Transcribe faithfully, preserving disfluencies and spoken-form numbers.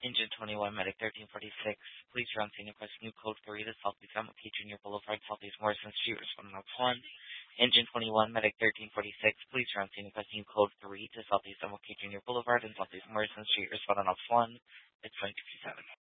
Engine twenty-one, Medic thirteen forty-six. Police are on scene requesting new code three to Southeast Amity Junior Boulevard, Southeast Morrison Street, responding on one. Engine twenty-one, Medic thirteen forty-six. Police are on scene requesting code three to Southeast Amity Junior Boulevard and Southeast Morrison Street, responding on one. It's twenty fifty-seven.